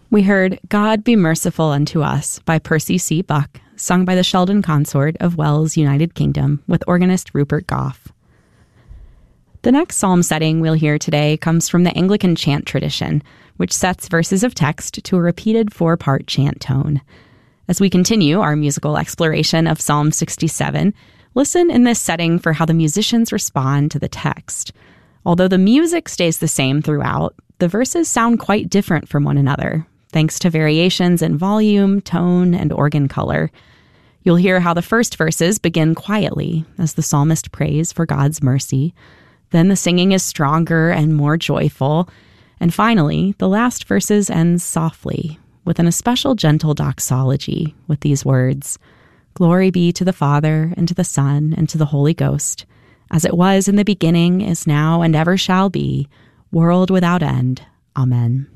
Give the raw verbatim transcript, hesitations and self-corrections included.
We heard God Be Merciful Unto Us by Percy C. Buck, sung by the Sheldon Consort of Wells, United Kingdom, with organist Rupert Goff. The next psalm setting we'll hear today comes from the Anglican chant tradition, which sets verses of text to a repeated four-part chant tone. As we continue our musical exploration of Psalm sixty-seven, listen in this setting for how the musicians respond to the text. Although the music stays the same throughout, the verses sound quite different from one another, thanks to variations in volume, tone, and organ color. You'll hear how the first verses begin quietly as the psalmist prays for God's mercy. Then the singing is stronger and more joyful. And finally, the last verses end softly, with an especial gentle doxology with these words, "Glory be to the Father, and to the Son, and to the Holy Ghost, as it was in the beginning, is now, and ever shall be, world without end. Amen."